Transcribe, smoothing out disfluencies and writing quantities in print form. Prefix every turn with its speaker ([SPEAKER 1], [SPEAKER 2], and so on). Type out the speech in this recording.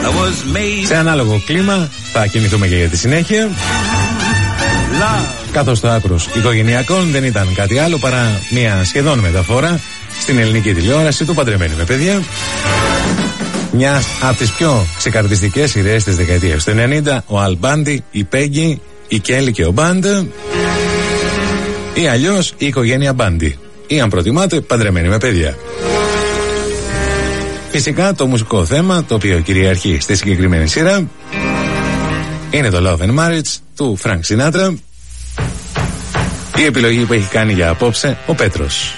[SPEAKER 1] Σε ανάλογο κλίμα θα κινηθούμε και για τη συνέχεια. Καθώς το άκρος οικογενειακών δεν ήταν κάτι άλλο παρά μια σχεδόν μεταφορά στην ελληνική τηλεόραση του Παντρεμένοι με παιδιά. Μια από τις πιο ξεκαρδιστικές σειρές της δεκαετίας του 90, ο Αλ Μπάντι, η Πέγγι, η Κέλλη και ο Μπάντ, ή αλλιώς η οικογένεια Μπάντι, ή αν προτιμάτε Παντρεμένοι με παιδιά. Φυσικά το μουσικό θέμα το οποίο κυριαρχεί στη συγκεκριμένη σειρά είναι το Love and Marriage του Frank Sinatra, η επιλογή που έχει κάνει για απόψε ο Πέτρος.